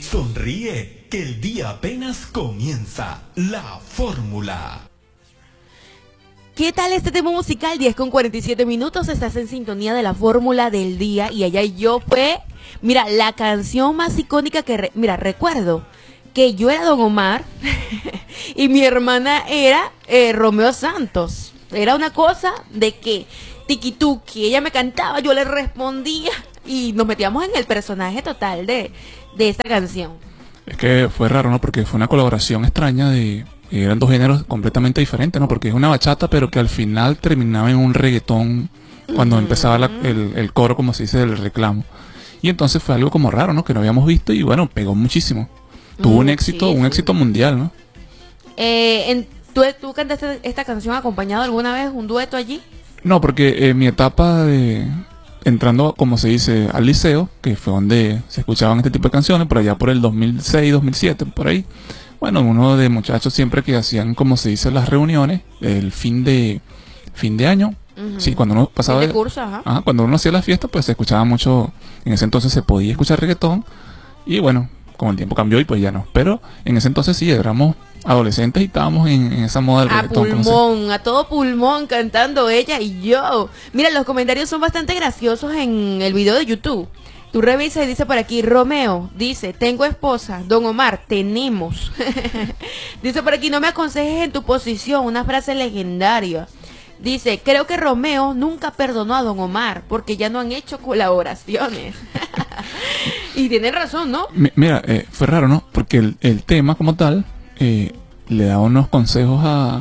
Sonríe, que el día apenas comienza. La Fórmula. ¿Qué tal este tema musical? 10:47 estás en sintonía de la Fórmula del día y allá yo fue, mira, la canción más icónica que, recuerdo que yo era Don Omar y mi hermana era Romeo Santos. Era una cosa de que tiki-tuki, ella me cantaba, yo le respondía y nos metíamos en el personaje total de esta canción. Es que fue raro, ¿no? Porque fue una colaboración extraña eran dos géneros completamente diferentes, ¿no? Porque es una bachata, pero que al final terminaba en un reggaetón cuando empezaba el coro, como se dice, del reclamo. Y entonces fue algo como raro, ¿no? Que no habíamos visto y bueno, pegó muchísimo. Tuvo un éxito mundial, ¿no? ¿Tú cantaste esta canción acompañado alguna vez, un dueto allí? No, porque mi etapa entrando, como se dice, al liceo, que fue donde se escuchaban este tipo de canciones, por allá por el 2006, 2007, por ahí. Bueno, uno de muchachos siempre que hacían, como se dice, las reuniones, el fin de año. Sí, cuando uno pasaba de curso, ajá. Cuando uno hacía la fiesta, pues se escuchaba mucho. En ese entonces se podía escuchar reggaetón. Y bueno, con el tiempo cambió y pues ya no. Pero en ese entonces sí, éramos adolescentes y estábamos en esa moda del reggaetón. A pulmón, a todo pulmón cantando ella y yo. Mira, los comentarios son bastante graciosos en el video de YouTube. Tú revisas y dice por aquí, Romeo, dice, tengo esposa. Don Omar, tenemos. Dice por aquí, no me aconsejes en tu posición, una frase legendaria. Dice, creo que Romeo nunca perdonó a Don Omar porque ya no han hecho colaboraciones. Y tienen razón, ¿no? Mira, fue raro, ¿no? Porque el tema como tal le da unos consejos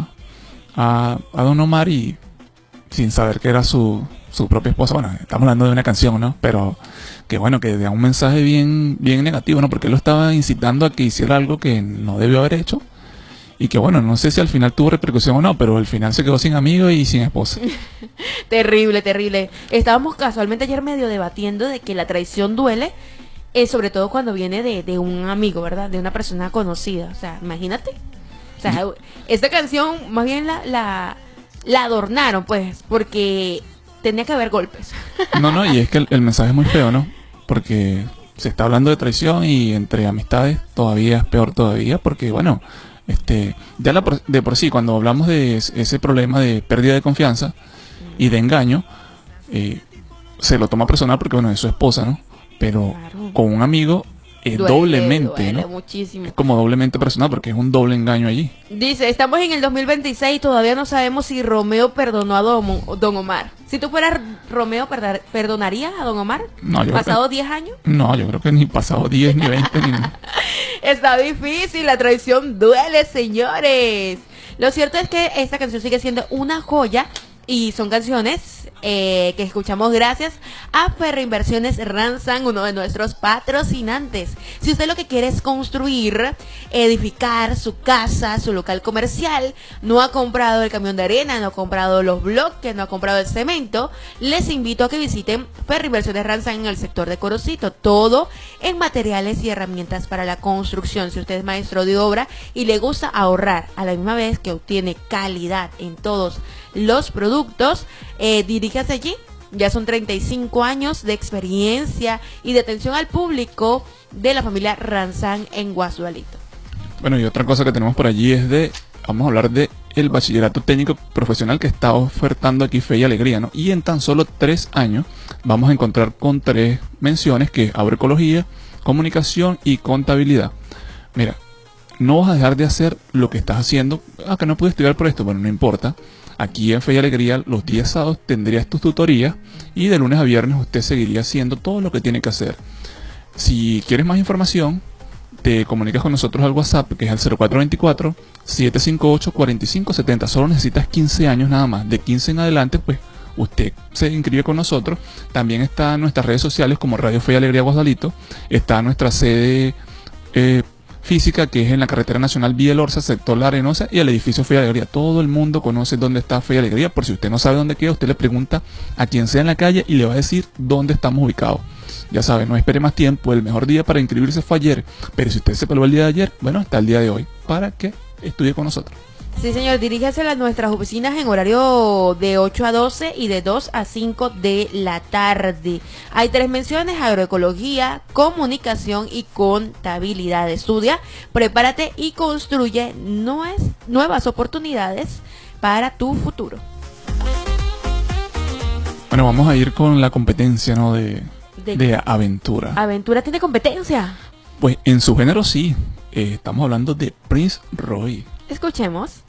a Don Omar y sin saber que era su propia esposa. Bueno, estamos hablando de una canción, ¿no? Pero que bueno, que da un mensaje bien negativo, ¿no? Porque él lo estaba incitando a que hiciera algo que no debió haber hecho. Y que bueno, no sé si al final tuvo repercusión o no, pero al final se quedó sin amigo y sin esposa. Terrible, terrible. Estábamos casualmente ayer medio debatiendo de que la traición duele, sobre todo cuando viene de un amigo, ¿verdad? De una persona conocida. O sea, imagínate. O sea, esta canción más bien la adornaron, pues, porque tenía que haber golpes. No, y es que el mensaje es muy feo, ¿no? Porque se está hablando de traición y entre amistades todavía es peor todavía, porque bueno, ya de por sí, cuando hablamos de ese problema de pérdida de confianza y de engaño, se lo toma personal porque bueno, es su esposa, ¿no? Pero claro, con un amigo es doblemente, ¿no? Muchísimo. Es como doblemente personal porque es un doble engaño allí. Dice, estamos en el 2026 y todavía no sabemos si Romeo perdonó a Don Omar. Si tú fueras Romeo, ¿perdonarías a Don Omar? No, ¿Pasado 10 años? No, yo creo que ni pasado 10, ni 20, ni... Está difícil, la traición duele, señores. Lo cierto es que esta canción sigue siendo una joya y son canciones que escuchamos gracias a Ferreinversiones Ranzan, uno de nuestros patrocinantes. Si usted lo que quiere es construir, edificar su casa, su local comercial, no ha comprado el camión de arena, no ha comprado los bloques, no ha comprado el cemento, les invito a que visiten Ferreinversiones Ranzan en el sector de Corocito. Todo en materiales y herramientas para la construcción. Si usted es maestro de obra y le gusta ahorrar a la misma vez que obtiene calidad en todos los productos, diríjase allí. Ya son 35 años de experiencia y de atención al público de la familia Ranzan en Guasualito. Bueno, y otra cosa que tenemos por allí vamos a hablar de el bachillerato técnico profesional que está ofertando aquí Fe y Alegría, ¿no? Y en tan solo 3 años vamos a encontrar con 3 menciones, que es agroecología, comunicación y contabilidad. Mira, no vas a dejar de hacer lo que estás haciendo. Que no pude estudiar por esto, bueno, no importa. Aquí en Fe y Alegría los días sábados tendrías tus tutorías y de lunes a viernes usted seguiría haciendo todo lo que tiene que hacer. Si quieres más información, te comunicas con nosotros al WhatsApp, que es el 0424-758-4570. Solo necesitas 15 años nada más. De 15 en adelante, pues usted se inscribe con nosotros. También está en nuestras redes sociales como Radio Fe y Alegría Guasalito. Está nuestra sede física, que es en la carretera nacional Vía Elorza, sector La Arenosa, y el edificio Fe y Alegría. Todo el mundo conoce dónde está Fe y Alegría. Por si usted no sabe dónde queda, usted le pregunta a quien sea en la calle y le va a decir dónde estamos ubicados. Ya sabe, no espere más tiempo. El mejor día para inscribirse fue ayer, pero si usted se peló el día de ayer, bueno, está el día de hoy para que estudie con nosotros. Sí, señor, diríjase a nuestras oficinas en horario de 8 a 12 y de 2 a 5 de la tarde. Hay 3 menciones: agroecología, comunicación y contabilidad. Estudia, prepárate y construye nuevas oportunidades para tu futuro. Bueno, vamos a ir con la competencia, ¿no? De aventura. ¿Aventura tiene competencia? Pues en su género sí. Estamos hablando de Prince Roy. Escuchemos.